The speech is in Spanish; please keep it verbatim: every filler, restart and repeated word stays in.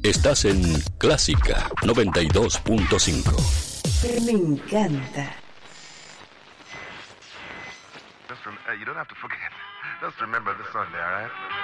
Estás en Clásica noventa y dos punto cinco. Me encanta. Just rem- uh, you don't have to forget. Just remember the Sunday, all right?